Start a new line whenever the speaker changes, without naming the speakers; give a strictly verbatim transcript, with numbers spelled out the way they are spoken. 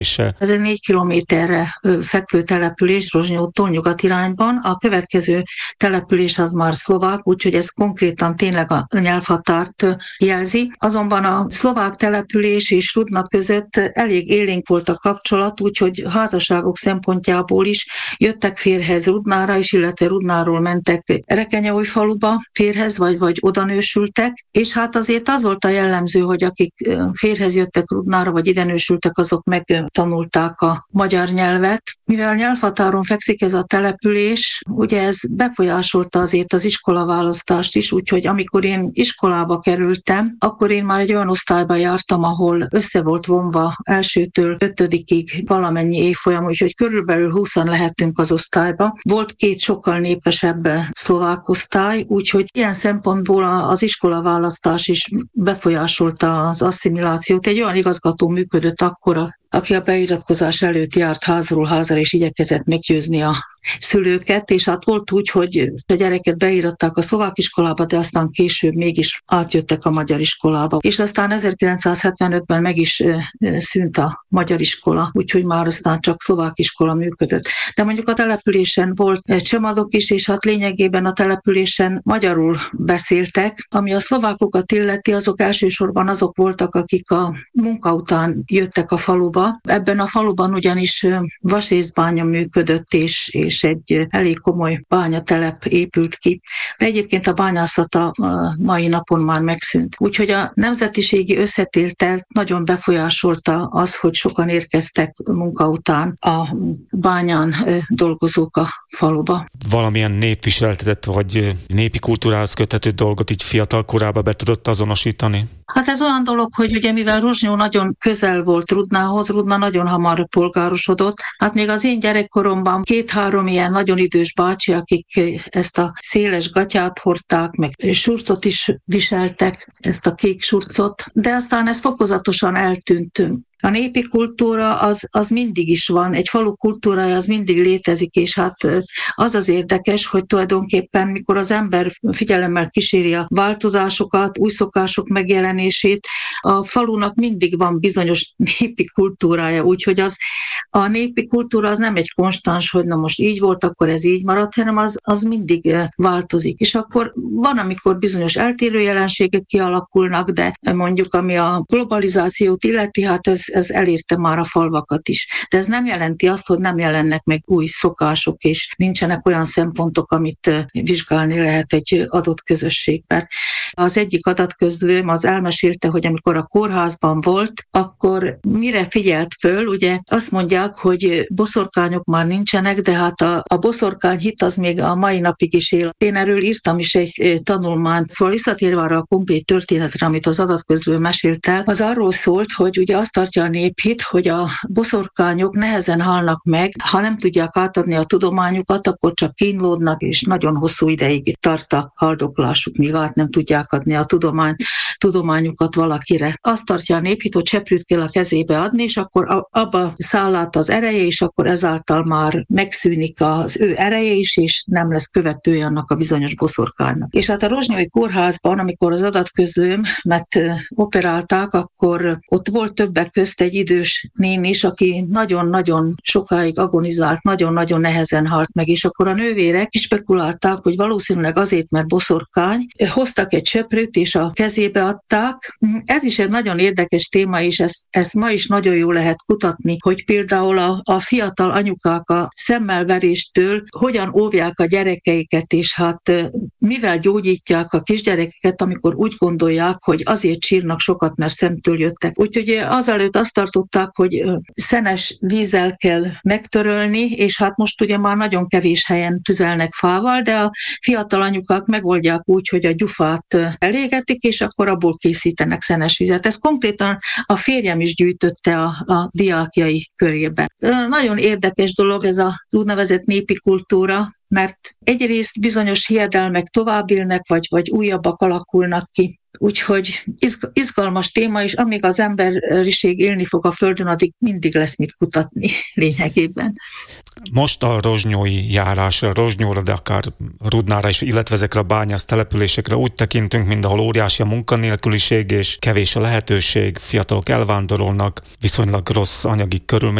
És
ez egy négy kilométerre fekvő település Rozsnyótól nyugat irányban. A következő település az már szlovák, úgyhogy ez konkrétan tényleg a nyelvhatárt jelzi. Azonban a szlovák település és Rudna között elég élénk volt a kapcsolat, úgyhogy házasságok szempontjából is jöttek férhez Rudnára is, illetve Rudnáról mentek Rekenyaújfaluba férhez, vagy, vagy oda nősültek. És hát azért az volt a jellemző, hogy akik férhez jöttek Rudnára, vagy ide nősültek, azok megtanulták a magyar nyelvet. Mivel nyelvhatáron fekszik ez a település, ugye ez befolyásolta azért az iskolaválasztást is, úgyhogy amikor én iskolába kerültem, akkor én már egy olyan osztályba jártam, ahol össze volt vonva elsőtől ötödikig valamennyi évfolyam, úgyhogy körülbelül húszan lehettünk az osztályba. Volt két sokkal népesebb szlovák osztály, úgyhogy ilyen szempontból az iskolaválasztás is befolyásolta az asszimilációt. Egy olyan igazgató működött akkor, aki a beiratkozás előtt járt házról házra, és igyekezett meggyőzni a szülőket, és hát volt úgy, hogy a gyereket beíratták a szlovák iskolába, de aztán később mégis átjöttek a magyar iskolába. És aztán ezerkilencszázhetvenötben meg is szűnt a magyar iskola, úgyhogy már aztán csak szlovák iskola működött. De mondjuk a településen volt csemadok is, és hát lényegében a településen magyarul beszéltek. Ami a szlovákokat illeti, azok elsősorban azok voltak, akik a munka után jöttek a faluba. Ebben a faluban ugyanis vasészbánya működött, és, és egy elég komoly bányatelep épült ki. De egyébként a bányászat a mai napon már megszűnt. Úgyhogy a nemzetiségi összetételt nagyon befolyásolta az, hogy sokan érkeztek munka után a bányán dolgozók a faluba.
Valamilyen népviseletet vagy népi kultúrához köthető dolgot így fiatal korában be tudott azonosítani?
Hát ez olyan dolog, hogy ugye mivel Rozsnyó nagyon közel volt Rudnához, Rudna nagyon hamar polgárosodott. Hát még az én gyerekkoromban két-három ilyen nagyon idős bácsi, akik ezt a széles gatyát hordták, meg surcot is viseltek, ezt a kék surcot, de aztán ez fokozatosan eltűnt. A népi kultúra az, az mindig is van, egy falu kultúrája az mindig létezik, és hát az az érdekes, hogy tulajdonképpen mikor az ember figyelemmel kíséri a változásokat, új szokások megjelenését, a falunak mindig van bizonyos népi kultúrája, úgyhogy az, a népi kultúra az nem egy konstans, hogy na most így volt, akkor ez így maradt, hanem az, az mindig változik. És akkor van, amikor bizonyos eltérő jelenségek kialakulnak, de mondjuk ami a globalizációt illeti, hát ez ez elérte már a falvakat is. De ez nem jelenti azt, hogy nem jelennek meg új szokások, és nincsenek olyan szempontok, amit vizsgálni lehet egy adott közösségben. Az egyik adatközlőm az elmesélte, hogy amikor a kórházban volt, akkor mire figyelt föl, ugye azt mondják, hogy boszorkányok már nincsenek, de hát a, a boszorkány hit az még a mai napig is él. Én erről írtam is egy tanulmányt, szóval visszatérve arra a konkrét történetre, amit az adatközlő mesélt el, az arról szólt, hogy ugye azt tartja a néphit, hogy a boszorkányok nehezen halnak meg, ha nem tudják átadni a tudományukat, akkor csak kínlódnak, és nagyon hosszú ideig tart a haldoklásuk, míg át nem tudják adni a tudomány, tudományukat valakire. Azt tartja a néphit, hogy cseprűt kell a kezébe adni, és akkor abba száll át az ereje, és akkor ezáltal már megszűnik az ő ereje is, és nem lesz követője annak a bizonyos boszorkánynak. És hát a rozsnyói kórházban, amikor az adatközlőm, mert operálták, akkor ott volt többek közt egy idős nén is, aki nagyon-nagyon sokáig agonizált, nagyon-nagyon nehezen halt meg, és akkor a nővérek spekulálták, hogy valószínűleg azért, mert boszorkány, hoztak egy söprűt, és a kezébe adták. Ez is egy nagyon érdekes téma, és ezt, ezt ma is nagyon jól lehet kutatni, hogy például a, a fiatal anyukák a szemmelveréstől hogyan óvják a gyerekeiket, és hát mivel gyógyítják a kisgyerekeket, amikor úgy gondolják, hogy azért sírnak sokat, mert szemtől jöttek. Úgyhogy azelőtt azt tartották, hogy szenes vízzel kell megtörölni, és hát most ugye már nagyon kevés helyen tüzelnek fával, de a fiatal anyukák megoldják úgy, hogy a gyufát elégetik, és akkor abból készítenek szenes vizet. Ez konkrétan a férjem is gyűjtötte a, a diákjai körében. Nagyon érdekes dolog ez az úgynevezett népi kultúra, mert egyrészt bizonyos hiedelmek tovább élnek, vagy, vagy újabbak alakulnak ki. Úgyhogy izgalmas téma, és amíg az emberiség élni fog a Földön, addig mindig lesz mit kutatni lényegében.
Most a rozsnyói járásra, Rozsnyóra, de akár Rudnára is, illetve ezekre a bányász településekre úgy tekintünk, mint ahol óriási a munkanélküliség és kevés a lehetőség, fiatalok elvándorolnak, viszonylag rossz anyagi körülmények